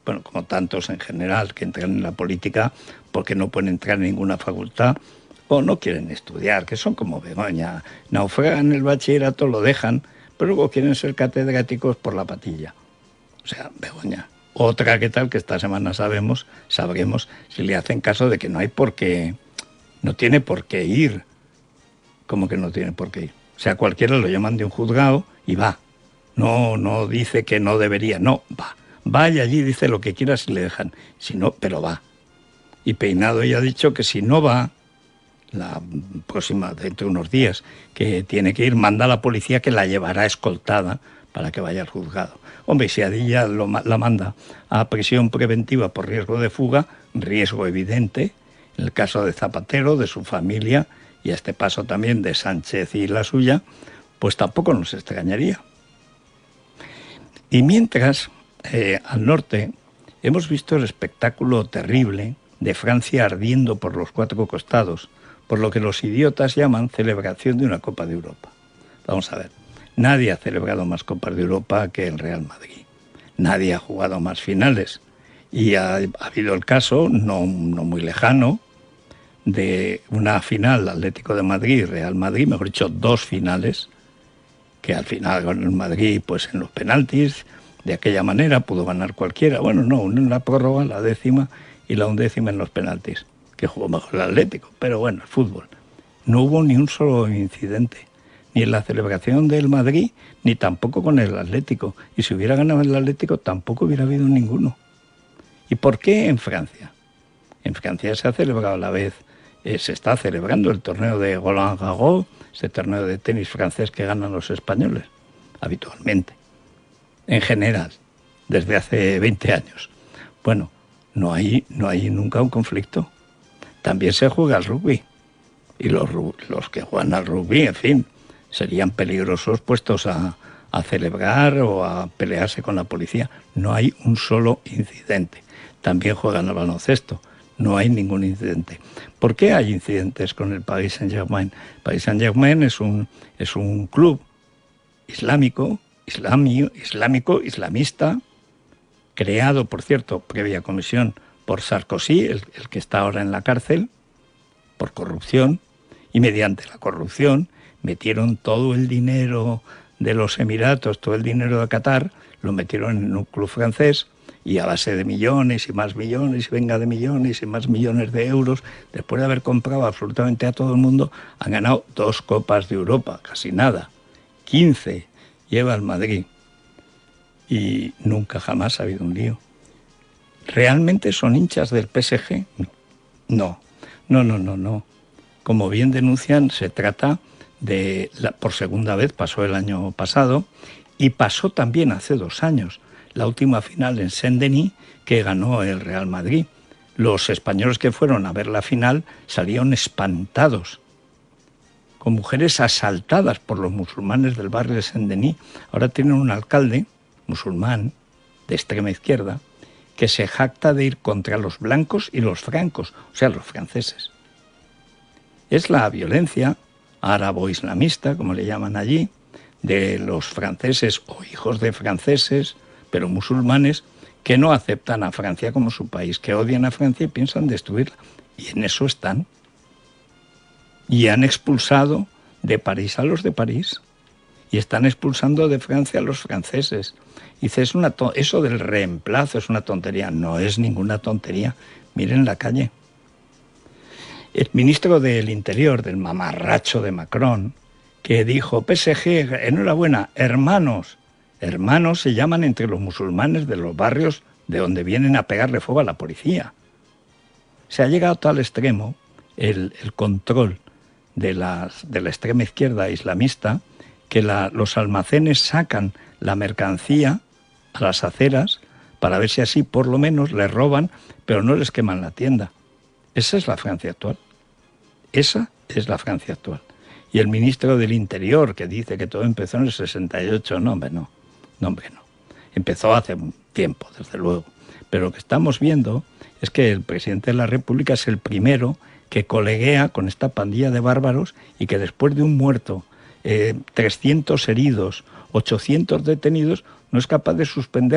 bueno, como tantos en general que entran en la política porque no pueden entrar en ninguna facultad o no quieren estudiar, que son como Begoña, naufragan el bachillerato, lo dejan, pero luego quieren ser catedráticos por la patilla. O sea, Begoña. Otra que tal, que esta semana sabremos si le hacen caso de que no hay por qué, no tiene por qué ir. ¿Cómo que no tiene por qué ir? O sea, cualquiera lo llaman de un juzgado y va. No dice que no debería, no, va. Va y allí dice lo que quiera si le dejan. Si no, pero va. Y Peinado ya ha dicho que si no va, la próxima, dentro de unos días, que tiene que ir, manda a la policía que la llevará escoltada para que vaya al juzgado. Hombre, si a ella la manda a prisión preventiva por riesgo de fuga, riesgo evidente, en el caso de Zapatero, de su familia, y a este paso también de Sánchez y la suya, pues tampoco nos extrañaría. Y mientras, al norte, hemos visto el espectáculo terrible de Francia ardiendo por los cuatro costados, por lo que los idiotas llaman celebración de una Copa de Europa. Vamos a ver, nadie ha celebrado más Copas de Europa que el Real Madrid. Nadie ha jugado más finales. Y ha habido el caso, no muy lejano, de una final Atlético de Madrid, Real Madrid, mejor dicho, dos finales, que al final ganó el Madrid pues en los penaltis, de aquella manera pudo ganar cualquiera. Bueno, no, una en la prórroga, la 10ª, y la 11ª en los penaltis, que jugó mejor el Atlético, pero bueno, el fútbol. No hubo ni un solo incidente, ni en la celebración del Madrid, ni tampoco con el Atlético. Y si hubiera ganado el Atlético, tampoco hubiera habido ninguno. ¿Y por qué en Francia? En Francia se ha celebrado a la vez, se está celebrando el torneo de Roland Garros, ese torneo de tenis francés que ganan los españoles, habitualmente, en general, desde hace 20 años. Bueno, no hay nunca un conflicto. También se juega al rugby. Y los que juegan al rugby, en fin, serían peligrosos puestos a celebrar o a pelearse con la policía. No hay un solo incidente. También juegan al baloncesto. No hay ningún incidente. ¿Por qué hay incidentes con el Paris Saint-Germain? Paris Saint-Germain es un club islamista, creado, por cierto, previa comisión por Sarkozy, el que está ahora en la cárcel, por corrupción, y mediante la corrupción metieron todo el dinero de los Emiratos, todo el dinero de Qatar, lo metieron en un club francés, y a base de millones y más millones, y venga de millones y más millones de euros, después de haber comprado absolutamente a todo el mundo, han ganado 2 Copas de Europa, casi nada. 15 lleva el Madrid. Y nunca jamás ha habido un lío. ¿Realmente son hinchas del PSG? No. Como bien denuncian, se trata de, por segunda vez, pasó el año pasado, y pasó también hace 2 años, la última final en Saint-Denis, que ganó el Real Madrid. Los españoles que fueron a ver la final salieron espantados, con mujeres asaltadas por los musulmanes del barrio de Saint-Denis. Ahora tienen un alcalde musulmán de extrema izquierda que se jacta de ir contra los blancos y los francos, o sea, los franceses. Es la violencia árabo-islamista, como le llaman allí, de los franceses o hijos de franceses, pero musulmanes, que no aceptan a Francia como su país, que odian a Francia y piensan destruirla. Y en eso están. Y han expulsado de París a los de París. Y están expulsando de Francia a los franceses. Dice, eso del reemplazo es una tontería. No es ninguna tontería. Miren la calle. El ministro del Interior, del mamarracho de Macron, que dijo, PSG, enhorabuena, hermanos. Hermanos se llaman entre los musulmanes de los barrios de donde vienen a pegarle fuego a la policía. Se ha llegado a tal extremo el control de la extrema izquierda islamista que los almacenes sacan la mercancía a las aceras para ver si así por lo menos les roban, pero no les queman la tienda. Esa es la Francia actual. Esa es la Francia actual. Y el ministro del Interior, que dice que todo empezó en el 68, no. Empezó hace un tiempo, desde luego. Pero lo que estamos viendo es que el presidente de la República es el primero que coleguea con esta pandilla de bárbaros y que después de un muerto, 300 heridos, 800 detenidos, no es capaz de suspender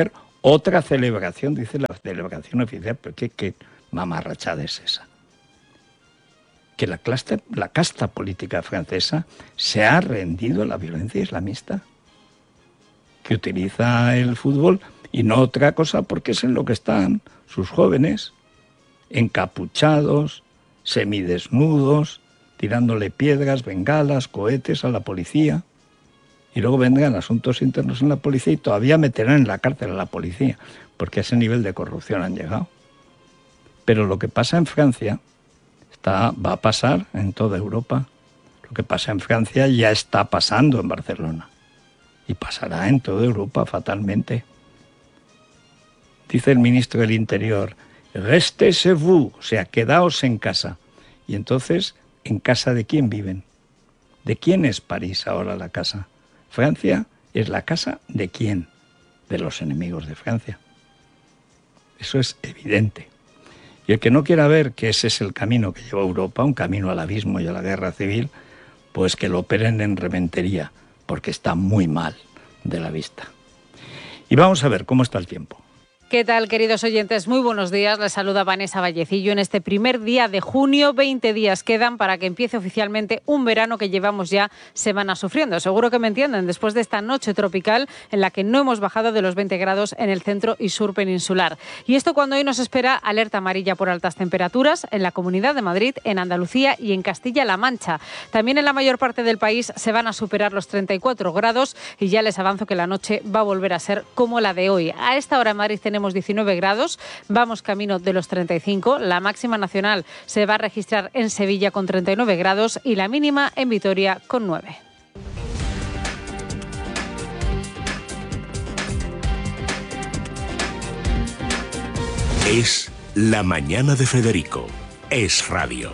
Otra celebración, dice la celebración oficial, pero ¿qué mamarrachada es esa? Que la casta política francesa se ha rendido a la violencia islamista, que utiliza el fútbol y no otra cosa porque es en lo que están sus jóvenes, encapuchados, semidesnudos, tirándole piedras, bengalas, cohetes a la policía. Y luego vendrán asuntos internos en la policía y todavía meterán en la cárcel a la policía, porque a ese nivel de corrupción han llegado. Pero lo que pasa en Francia va a pasar en toda Europa. Lo que pasa en Francia ya está pasando en Barcelona. Y pasará en toda Europa fatalmente. Dice el ministro del Interior, restez chez vous, o sea, quedaos en casa. Y entonces, ¿en casa de quién viven? ¿De quién es París ahora la casa? Francia es la casa ¿de quién? De los enemigos de Francia. Eso es evidente. Y el que no quiera ver que ese es el camino que lleva a Europa, un camino al abismo y a la guerra civil, pues que lo operen en Rementería, porque está muy mal de la vista. Y vamos a ver cómo está el tiempo. ¿Qué tal, queridos oyentes? Muy buenos días. Les saluda Vanessa Vallecillo en este primer día de junio. 20 días quedan para que empiece oficialmente un verano que llevamos ya semanas sufriendo. Seguro que me entienden, después de esta noche tropical en la que no hemos bajado de los 20 grados en el centro y sur peninsular. Y esto cuando hoy nos espera alerta amarilla por altas temperaturas en la Comunidad de Madrid, en Andalucía y en Castilla-La Mancha. También en la mayor parte del país se van a superar los 34 grados y ya les avanzo que la noche va a volver a ser como la de hoy. A esta hora en Madrid tenemos 19 grados, vamos camino de los 35, la máxima nacional se va a registrar en Sevilla con 39 grados y la mínima en Vitoria con 9. Es La Mañana de Federico, Es Radio.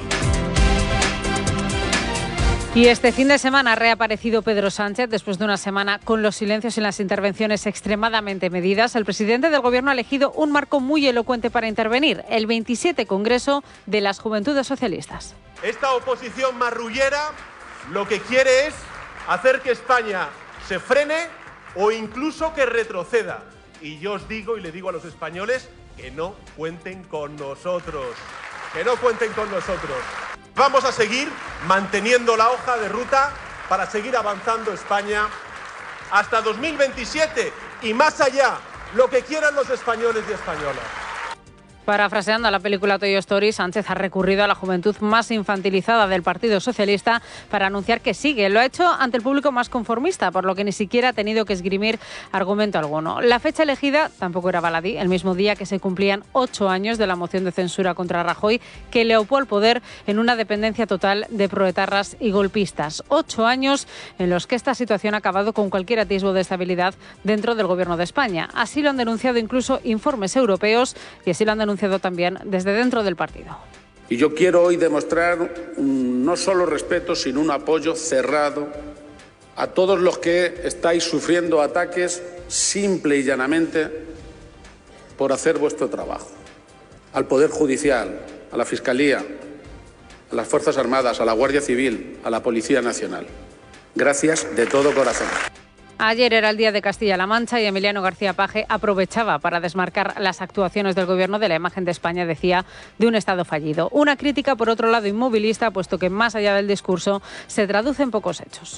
Y este fin de semana ha reaparecido Pedro Sánchez después de una semana con los silencios y las intervenciones extremadamente medidas. El presidente del Gobierno ha elegido un marco muy elocuente para intervenir, el 27 Congreso de las Juventudes Socialistas. Esta oposición marrullera lo que quiere es hacer que España se frene o incluso que retroceda. Y yo os digo y le digo a los españoles que no cuenten con nosotros, que no cuenten con nosotros. Vamos a seguir manteniendo la hoja de ruta para seguir avanzando España hasta 2027 y más allá, lo que quieran los españoles y españolas. Parafraseando a la película Toy Story, Sánchez ha recurrido a la juventud más infantilizada del Partido Socialista para anunciar que sigue. Lo ha hecho ante el público más conformista, por lo que ni siquiera ha tenido que esgrimir argumento alguno. La fecha elegida tampoco era baladí, el mismo día que se cumplían 8 años de la moción de censura contra Rajoy, que le opó al poder en una dependencia total de proetarras y golpistas. 8 años en los que esta situación ha acabado con cualquier atisbo de estabilidad dentro del Gobierno de España. Así lo han denunciado incluso informes europeos y así lo han denunciado también desde dentro del partido. Y yo quiero hoy demostrar no solo respeto, sino un apoyo cerrado a todos los que estáis sufriendo ataques simple y llanamente por hacer vuestro trabajo. Al Poder Judicial, a la Fiscalía, a las Fuerzas Armadas, a la Guardia Civil, a la Policía Nacional. Gracias de todo corazón. Ayer era el día de Castilla-La Mancha y Emiliano García Paje aprovechaba para desmarcar las actuaciones del Gobierno de la imagen de España, decía, de un Estado fallido. Una crítica, por otro lado, inmovilista, puesto que más allá del discurso se traduce en pocos hechos.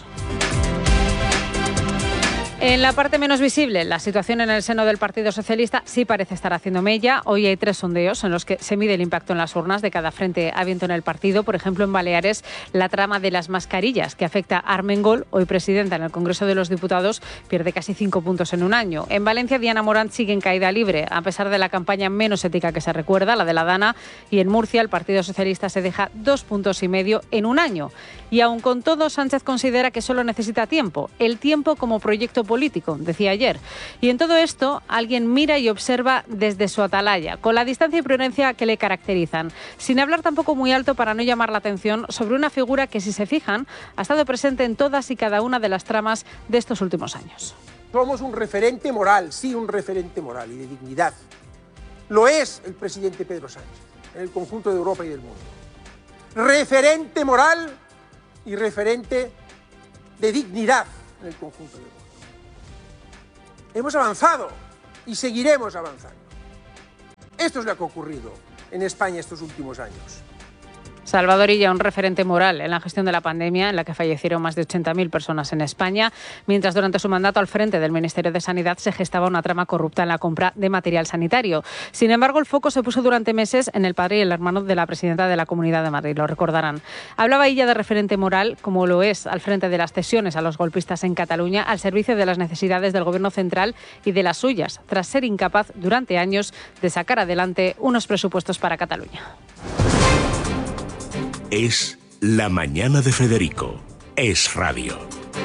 En la parte menos visible, la situación en el seno del Partido Socialista sí parece estar haciendo mella. Hoy hay 3 sondeos en los que se mide el impacto en las urnas de cada frente a viento en el partido. Por ejemplo, en Baleares, la trama de las mascarillas que afecta a Armengol, hoy presidenta en el Congreso de los Diputados, pierde casi 5 puntos en un año. En Valencia, Diana Morant sigue en caída libre, a pesar de la campaña menos ética que se recuerda, la de la Dana. Y en Murcia, el Partido Socialista se deja 2,5 puntos en un año. Y aun con todo, Sánchez considera que solo necesita tiempo. El tiempo como proyecto político, decía ayer. Y en todo esto, alguien mira y observa desde su atalaya, con la distancia y prudencia que le caracterizan, sin hablar tampoco muy alto para no llamar la atención sobre una figura que, si se fijan, ha estado presente en todas y cada una de las tramas de estos últimos años. Somos un referente moral, sí, un referente moral y de dignidad. Lo es el presidente Pedro Sánchez, en el conjunto de Europa y del mundo. Referente moral y referente de dignidad en el conjunto del mundo. Hemos avanzado y seguiremos avanzando. Esto es lo que ha ocurrido en España estos últimos años. Salvador Illa, un referente moral en la gestión de la pandemia, en la que fallecieron más de 80.000 personas en España, mientras durante su mandato al frente del Ministerio de Sanidad se gestaba una trama corrupta en la compra de material sanitario. Sin embargo, el foco se puso durante meses en el padre y el hermano de la presidenta de la Comunidad de Madrid, lo recordarán. Hablaba Illa de referente moral, como lo es al frente de las cesiones a los golpistas en Cataluña, al servicio de las necesidades del Gobierno central y de las suyas, tras ser incapaz durante años de sacar adelante unos presupuestos para Cataluña. Es La Mañana de Federico. Es Radio.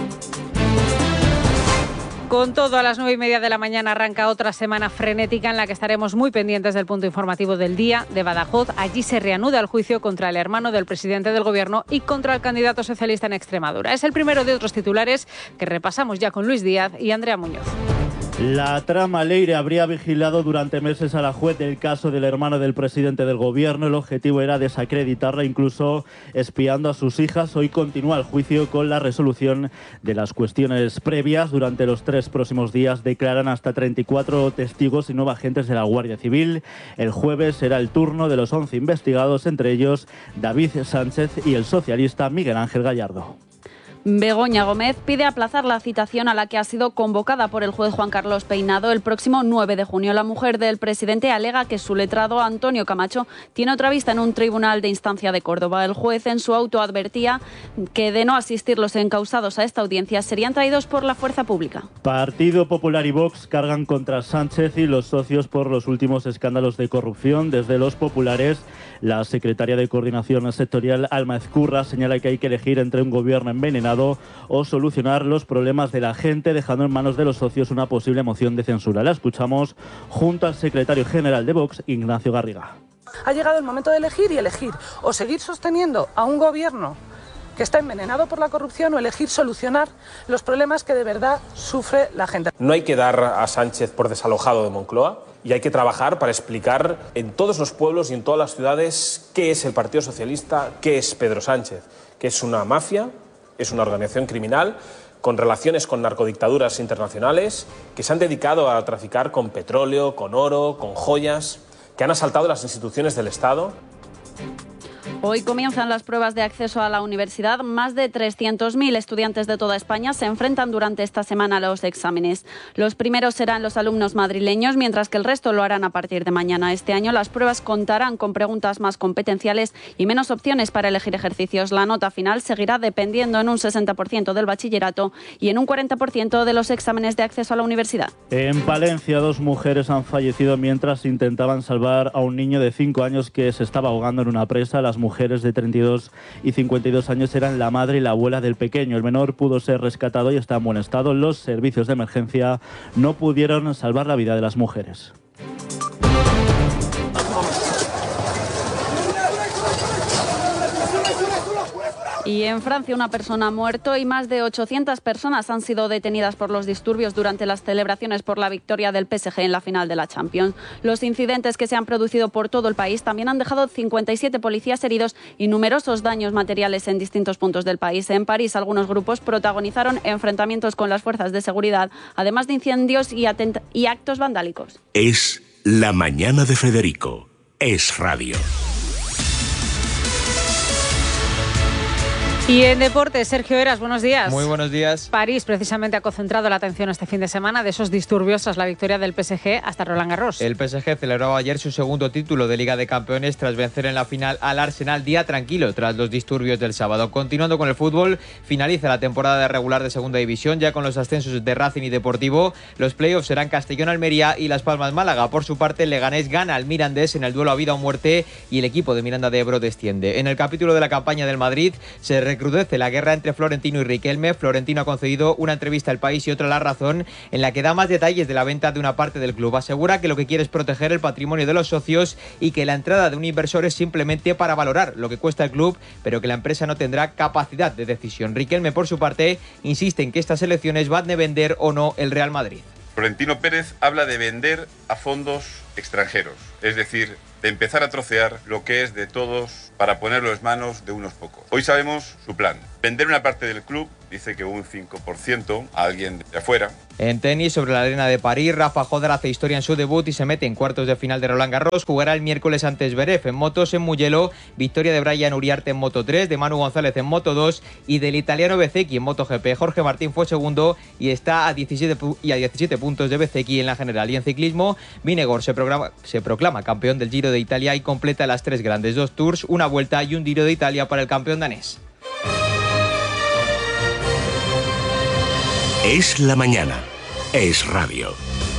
Con todo, a las 9:30 de la mañana arranca otra semana frenética en la que estaremos muy pendientes del punto informativo del día de Badajoz. Allí se reanuda el juicio contra el hermano del presidente del Gobierno y contra el candidato socialista en Extremadura. Es el primero de otros titulares que repasamos ya con Luis Díaz y Andrea Muñoz. La trama Leire habría vigilado durante meses a la juez del caso del hermano del presidente del Gobierno. El objetivo era desacreditarla, incluso espiando a sus hijas. Hoy continúa el juicio con la resolución de las cuestiones previas. Durante los 3 próximos días declaran hasta 34 testigos y 9 agentes de la Guardia Civil. El jueves será el turno de los 11 investigados, entre ellos David Sánchez y el socialista Miguel Ángel Gallardo. Begoña Gómez pide aplazar la citación a la que ha sido convocada por el juez Juan Carlos Peinado el próximo 9 de junio. La mujer del presidente alega que su letrado Antonio Camacho tiene otra vista en un tribunal de instancia de Córdoba. El juez en su auto advertía que de no asistir los encausados a esta audiencia serían traídos por la fuerza pública. Partido Popular y Vox cargan contra Sánchez y los socios por los últimos escándalos de corrupción. Desde los populares, la secretaria de Coordinación Sectorial, Alma Ezcurra, señala que hay que elegir entre un gobierno envenenado o solucionar los problemas de la gente, dejando en manos de los socios una posible moción de censura. La escuchamos junto al secretario general de Vox, Ignacio Garriga. Ha llegado el momento de elegir y elegir o seguir sosteniendo a un gobierno que está envenenado por la corrupción o elegir solucionar los problemas que de verdad sufre la gente. No hay que dar a Sánchez por desalojado de Moncloa y hay que trabajar para explicar en todos los pueblos y en todas las ciudades qué es el Partido Socialista, qué es Pedro Sánchez, que es una mafia, es una organización criminal con relaciones con narcodictaduras internacionales que se han dedicado a traficar con petróleo, con oro, con joyas, que han asaltado las instituciones del Estado. Hoy comienzan las pruebas de acceso a la universidad. Más de 300.000 estudiantes de toda España se enfrentan durante esta semana a los exámenes. Los primeros serán los alumnos madrileños, mientras que el resto lo harán a partir de mañana. Este año las pruebas contarán con preguntas más competenciales y menos opciones para elegir ejercicios. La nota final seguirá dependiendo en un 60% del bachillerato y en un 40% de los exámenes de acceso a la universidad. En Palencia, 2 mujeres han fallecido mientras intentaban salvar a un niño de 5 años que se estaba ahogando en una presa. Las mujeres de 32 y 52 años eran la madre y la abuela del pequeño. El menor pudo ser rescatado y está en buen estado. Los servicios de emergencia no pudieron salvar la vida de las mujeres. Y en Francia una persona ha muerto y más de 800 personas han sido detenidas por los disturbios durante las celebraciones por la victoria del PSG en la final de la Champions. Los incidentes que se han producido por todo el país también han dejado 57 policías heridos y numerosos daños materiales en distintos puntos del país. En París, algunos grupos protagonizaron enfrentamientos con las fuerzas de seguridad, además de incendios y actos vandálicos. Es La Mañana de Federico. Es Radio. Y en deportes, Sergio Heras, buenos días. Muy buenos días. París precisamente ha concentrado la atención este fin de semana de esos disturbios tras la victoria del PSG hasta Roland Garros. El PSG celebraba ayer su segundo título de Liga de Campeones tras vencer en la final al Arsenal, día tranquilo tras los disturbios del sábado. Continuando con el fútbol, finaliza la temporada regular de Segunda División ya con los ascensos de Racing y Deportivo. Los playoffs serán Castellón-Almería y Las Palmas-Málaga. Por su parte, el Leganés gana al Mirandés en el duelo a vida o muerte y el equipo de Miranda de Ebro desciende. En el capítulo de la campaña del Madrid se recrudece la guerra entre Florentino y Riquelme. Florentino ha concedido una entrevista al País y otra a La Razón en la que da más detalles de la venta de una parte del club. Asegura que lo que quiere es proteger el patrimonio de los socios y que la entrada de un inversor es simplemente para valorar lo que cuesta el club, pero que la empresa no tendrá capacidad de decisión. Riquelme, por su parte, insiste en que estas elecciones van de vender o no el Real Madrid. Florentino Pérez habla de vender a fondos extranjeros, es decir, de empezar a trocear lo que es de todos para ponerlo en manos de unos pocos. Hoy sabemos su plan: vender una parte del club, dice que un 5% a alguien de afuera. En tenis, sobre la arena de París, Rafa Nadal hace historia en su debut y se mete en cuartos de final de Roland Garros. Jugará el miércoles ante Zverev. En motos, en Mugello, victoria de Brian Uriarte en Moto 3, de Manu González en Moto 2 y del italiano Bezzecchi en MotoGP. Jorge Martín fue segundo y está a 17 puntos de Bezzecchi en la general. Y en ciclismo, Vingegaard se proclama campeón del Giro de Italia y completa las 3 grandes: 2 Tours, una Vuelta y un Giro de Italia para el campeón danés. Es la mañana. Es radio.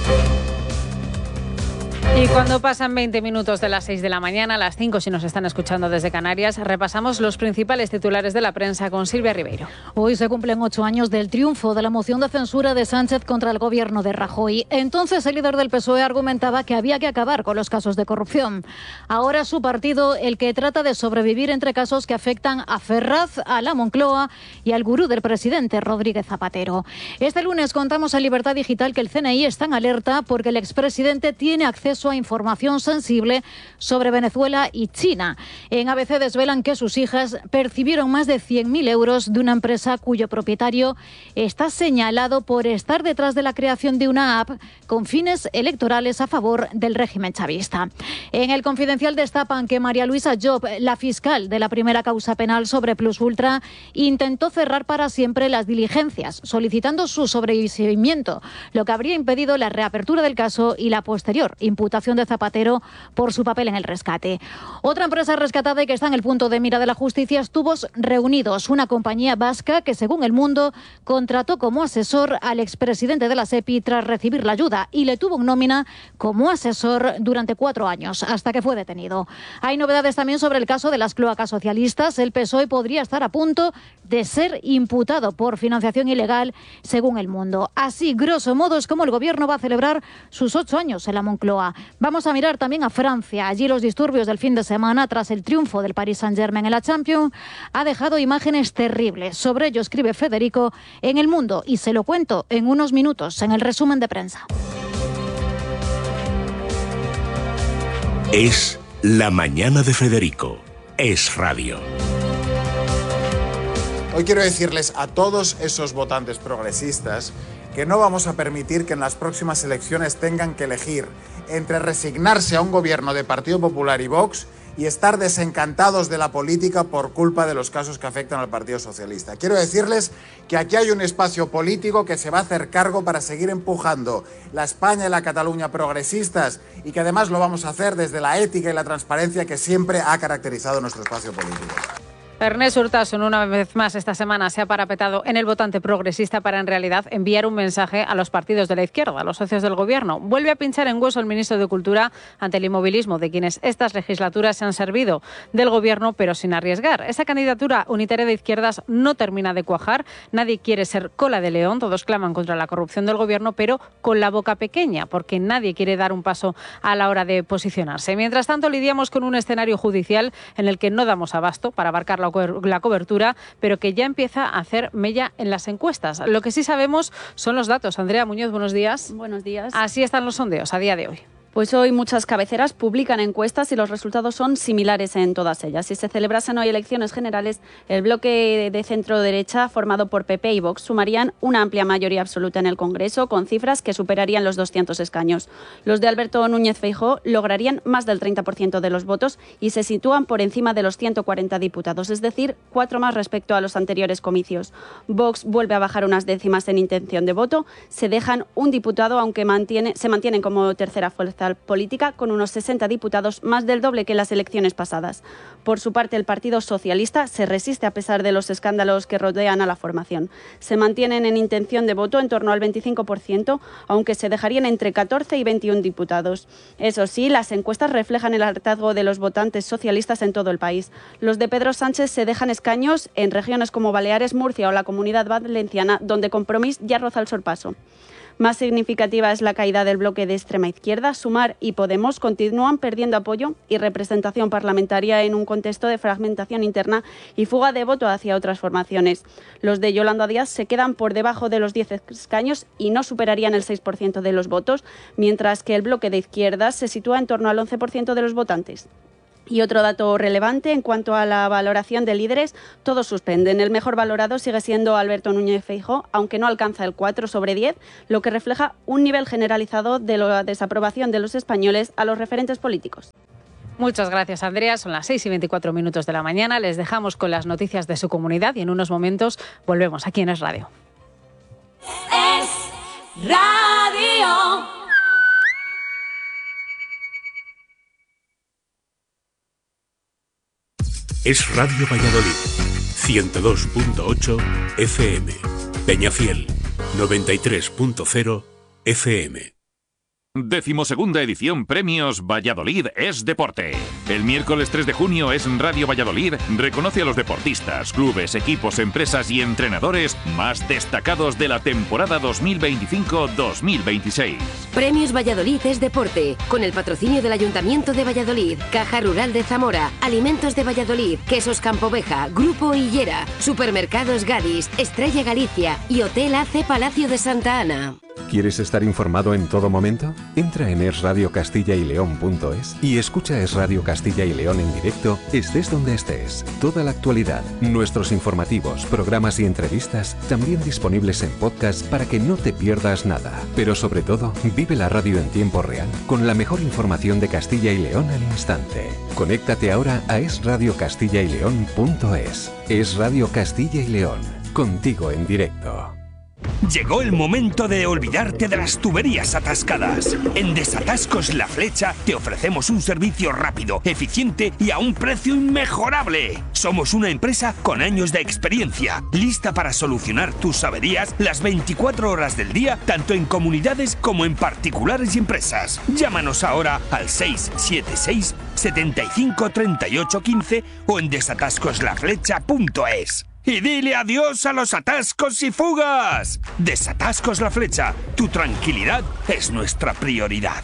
Y cuando pasan 20 minutos de las 6 de la mañana, a las 5 si nos están escuchando desde Canarias, repasamos los principales titulares de la prensa con Silvia Ribeiro. Hoy se cumplen 8 años del triunfo de la moción de censura de Sánchez contra el gobierno de Rajoy. Entonces el líder del PSOE argumentaba que había que acabar con los casos de corrupción. Ahora es su partido el que trata de sobrevivir entre casos que afectan a Ferraz, a la Moncloa y al gurú del presidente, Rodríguez Zapatero. Este lunes contamos en Libertad Digital que el CNI está en alerta porque el expresidente tiene acceso a información sensible sobre Venezuela y China. En ABC desvelan que sus hijas percibieron más de 100.000 euros de una empresa cuyo propietario está señalado por estar detrás de la creación de una app con fines electorales a favor del régimen chavista. En El Confidencial destapan que María Luisa Job, la fiscal de la primera causa penal sobre Plus Ultra, intentó cerrar para siempre las diligencias, solicitando su sobreseimiento, lo que habría impedido la reapertura del caso y la posterior imputación de Zapatero por su papel en el rescate. Otra empresa rescatada y que está en el punto de mira de la justicia es Tubos Reunidos, una compañía vasca que, según El Mundo, contrató como asesor al expresidente de la SEPI tras recibir la ayuda y le tuvo en nómina como asesor durante 4 años, hasta que fue detenido. Hay novedades también sobre el caso de las cloacas socialistas. El PSOE podría estar a punto de ser imputado por financiación ilegal, según El Mundo. Así, grosso modo, es como el gobierno va a celebrar sus 8 años en la Moncloa. Vamos a mirar también a Francia. Allí los disturbios del fin de semana, tras el triunfo del Paris Saint-Germain en la Champions, ha dejado imágenes terribles. Sobre ello escribe Federico en El Mundo y se lo cuento en unos minutos en el resumen de prensa. Es la mañana de Federico. Es radio. Hoy quiero decirles a todos esos votantes progresistas que no vamos a permitir que en las próximas elecciones tengan que elegir entre resignarse a un gobierno de Partido Popular y Vox y estar desencantados de la política por culpa de los casos que afectan al Partido Socialista. Quiero decirles que aquí hay un espacio político que se va a hacer cargo para seguir empujando la España y la Cataluña progresistas y que además lo vamos a hacer desde la ética y la transparencia que siempre ha caracterizado nuestro espacio político. Ernest Urtasun, una vez más esta semana, se ha parapetado en el votante progresista para en realidad enviar un mensaje a los partidos de la izquierda, a los socios del gobierno. Vuelve a pinchar en hueso el ministro de Cultura ante el inmovilismo de quienes estas legislaturas se han servido del gobierno, pero sin arriesgar. Esa candidatura unitaria de izquierdas no termina de cuajar. Nadie quiere ser cola de león. Todos claman contra la corrupción del gobierno, pero con la boca pequeña, porque nadie quiere dar un paso a la hora de posicionarse. Mientras tanto, lidiamos con un escenario judicial en el que no damos abasto para abarcar la cobertura, pero que ya empieza a hacer mella en las encuestas. Lo que sí sabemos son los datos. Andrea Muñoz, buenos días. Buenos días. Así están los sondeos a día de hoy. Pues hoy muchas cabeceras publican encuestas y los resultados son similares en todas ellas. Si se celebrasen hoy elecciones generales, el bloque de centro-derecha formado por PP y Vox sumarían una amplia mayoría absoluta en el Congreso, con cifras que superarían los 200 escaños. Los de Alberto Núñez Feijóo lograrían más del 30% de los votos y se sitúan por encima de los 140 diputados, es decir, 4 más respecto a los anteriores comicios. Vox vuelve a bajar unas décimas en intención de voto, se dejan un diputado, aunque se mantienen como tercera fuerza política con unos 60 diputados, más del doble que en las elecciones pasadas. Por su parte, el Partido Socialista se resiste a pesar de los escándalos que rodean a la formación. Se mantienen en intención de voto en torno al 25%, aunque se dejarían entre 14 y 21 diputados. Eso sí, las encuestas reflejan el hartazgo de los votantes socialistas en todo el país. Los de Pedro Sánchez se dejan escaños en regiones como Baleares, Murcia o la Comunidad Valenciana, donde Compromís ya roza el sorpaso. Más significativa es la caída del bloque de extrema izquierda. Sumar y Podemos continúan perdiendo apoyo y representación parlamentaria en un contexto de fragmentación interna y fuga de voto hacia otras formaciones. Los de Yolanda Díaz se quedan por debajo de los 10 escaños y no superarían el 6% de los votos, mientras que el bloque de izquierdas se sitúa en torno al 11% de los votantes. Y otro dato relevante en cuanto a la valoración de líderes, todos suspenden. El mejor valorado sigue siendo Alberto Núñez Feijóo, aunque no alcanza el 4 sobre 10, lo que refleja un nivel generalizado de la desaprobación de los españoles a los referentes políticos. Muchas gracias, Andrea. Son las 6:24 de la mañana. Les dejamos con las noticias de su comunidad y en unos momentos volvemos aquí en Es Radio. Es Radio. Es Radio Valladolid, 102.8 FM, Peñafiel, 93.0 FM. 12ª edición Premios Valladolid es Deporte. El miércoles 3 de junio es Radio Valladolid reconoce a los deportistas, clubes, equipos, empresas y entrenadores más destacados de la temporada 2025-2026. Premios Valladolid es Deporte, con el patrocinio del Ayuntamiento de Valladolid, Caja Rural de Zamora, Alimentos de Valladolid, Quesos Campoveja, Grupo Hillera, Supermercados Gadis, Estrella Galicia y Hotel AC Palacio de Santa Ana. ¿Quieres estar informado en todo momento? Entra en esradiocastillaileón.es y escucha Es Radio Castilla y León en directo, estés donde estés. Toda la actualidad, nuestros informativos, programas y entrevistas, también disponibles en podcast para que no te pierdas nada. Pero sobre todo, vive la radio en tiempo real, con la mejor información de Castilla y León al instante. Conéctate ahora a esradiocastillaileón.es. Es Radio Castilla y León, contigo en directo. Llegó el momento de olvidarte de las tuberías atascadas. En Desatascos La Flecha te ofrecemos un servicio rápido, eficiente y a un precio inmejorable. Somos una empresa con años de experiencia, lista para solucionar tus averías las 24 horas del día, tanto en comunidades como en particulares y empresas. Llámanos ahora al 676 75 38 15 o en desatascoslaflecha.es. Y dile adiós a los atascos y fugas. Desatascos La Flecha. Tu tranquilidad es nuestra prioridad.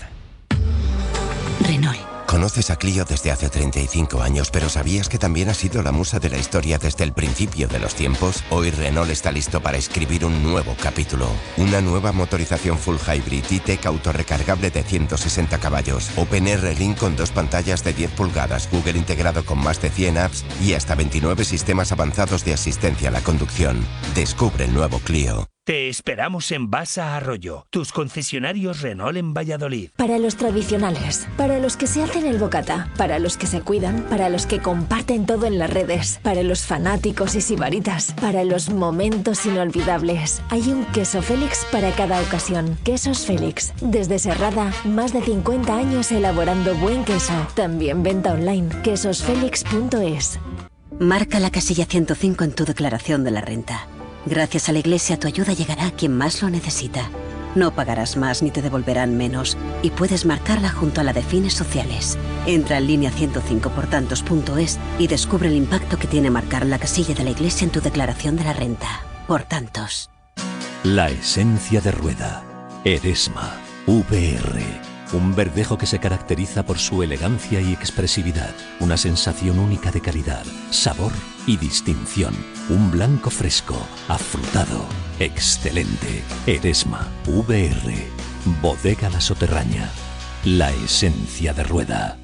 Renault. Conoces a Clio desde hace 35 años, pero ¿sabías que también ha sido la musa de la historia desde el principio de los tiempos? Hoy Renault está listo para escribir un nuevo capítulo. Una nueva motorización full hybrid E-Tech autorrecargable de 160 caballos. OpenR Link con 2 pantallas de 10 pulgadas, Google integrado con más de 100 apps y hasta 29 sistemas avanzados de asistencia a la conducción. Descubre el nuevo Clio. Te esperamos en Basa Arroyo, tus concesionarios Renault en Valladolid. Para los tradicionales, para los que se hacen el bocata, para los que se cuidan, para los que comparten todo en las redes, para los fanáticos y sibaritas, para los momentos inolvidables. Hay un queso Félix para cada ocasión. Quesos Félix. Desde Serrada, más de 50 años elaborando buen queso. También venta online, quesosfelix.es. Marca la casilla 105 en tu declaración de la renta. Gracias a la Iglesia tu ayuda llegará a quien más lo necesita. No pagarás más ni te devolverán menos y puedes marcarla junto a la de fines sociales. Entra en línea 105portantos.es y descubre el impacto que tiene marcar la casilla de la Iglesia en tu declaración de la renta. Por tantos. La esencia de Rueda. Eresma. VR. Un verdejo que se caracteriza por su elegancia y expresividad. Una sensación única de calidad, sabor y distinción. Un blanco fresco, afrutado, excelente. Eresma. VR. Bodega La Soterraña. La esencia de Rueda.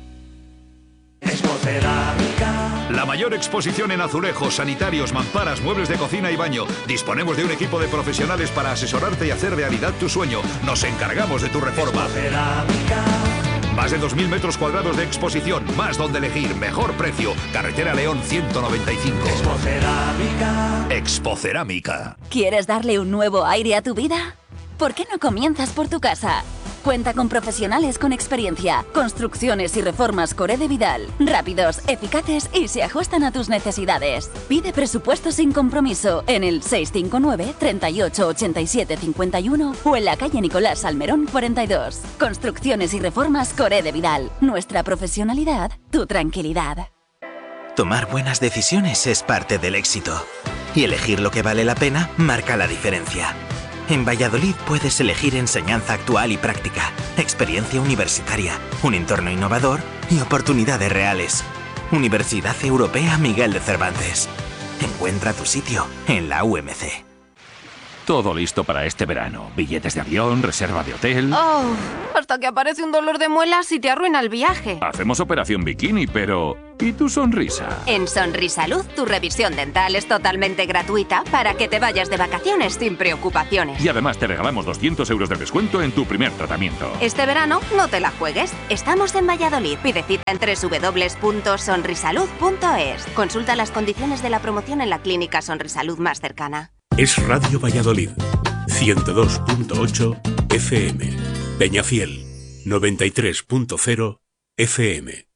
La mayor exposición en azulejos, sanitarios, mamparas, muebles de cocina y baño. Disponemos de un equipo de profesionales para asesorarte y hacer realidad tu sueño. Nos encargamos de tu reforma. Más de 2.000 metros cuadrados de exposición, más donde elegir, mejor precio. Carretera León 195. Expocerámica. ¿Quieres darle un nuevo aire a tu vida? ¿Por qué no comienzas por tu casa? Cuenta con profesionales con experiencia, construcciones y reformas Coré de Vidal, rápidos, eficaces y se ajustan a tus necesidades. Pide presupuesto sin compromiso en el 659 38 87 51 o en la calle Nicolás Salmerón 42. Construcciones y reformas Coré de Vidal. Nuestra profesionalidad, tu tranquilidad. Tomar buenas decisiones es parte del éxito. Y elegir lo que vale la pena marca la diferencia. En Valladolid puedes elegir enseñanza actual y práctica, experiencia universitaria, un entorno innovador y oportunidades reales. Universidad Europea Miguel de Cervantes. Encuentra tu sitio en la UMC. Todo listo para este verano. Billetes de avión, reserva de hotel... Oh, hasta que aparece un dolor de muelas y te arruina el viaje. Hacemos operación bikini, pero... ¿y tu sonrisa? En Sonrisalud, tu revisión dental es totalmente gratuita para que te vayas de vacaciones sin preocupaciones. Y además te regalamos 200 euros de descuento en tu primer tratamiento. Este verano no te la juegues. Estamos en Valladolid. Pide cita en www.sonrisalud.es. Consulta las condiciones de la promoción en la clínica Sonrisalud más cercana. Es Radio Valladolid, 102.8 FM, Peñafiel, 93.0 FM.